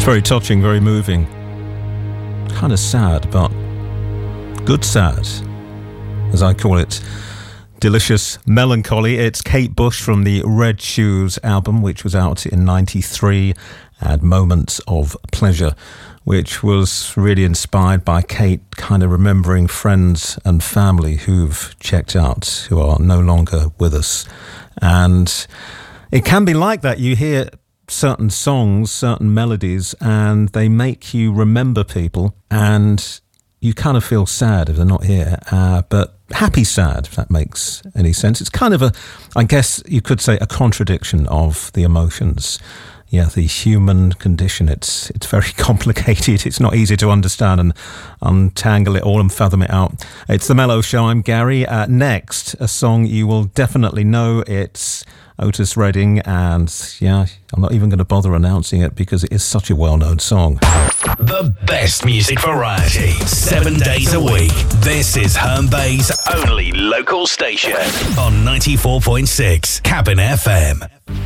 Very touching, very moving. Kind of sad, but good sad, as I call it. Delicious melancholy. It's Kate Bush from the Red Shoes album, which was out in '93, and Moments of Pleasure, which was really inspired by Kate kind of remembering friends and family who've checked out, who are no longer with us. And it can be like that. You hear certain songs, certain melodies, and they make you remember people, and you kind of feel sad if they're not here, but happy sad, if that makes any sense. It's kind of I guess you could say, a contradiction of the emotions. Yeah, the human condition, it's very complicated. It's not easy to understand and untangle it all and fathom it out. It's The Mellow Show. I'm Gary. Next, a song you will definitely know. It's Otis Redding, and yeah, I'm not even going to bother announcing it because it is such a well-known song. The best music variety, 7 days a week. This is Herne Bay's only local station on 94.6 Cabin FM.